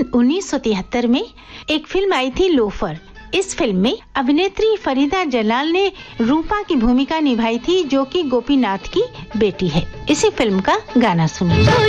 1973 में एक फिल्म आई थी लोफर। इस फिल्म में अभिनेत्री फरीदा जलाल ने रूपा की भूमिका निभाई थी, जो कि गोपीनाथ की बेटी है। इसी फिल्म का गाना सुनिए।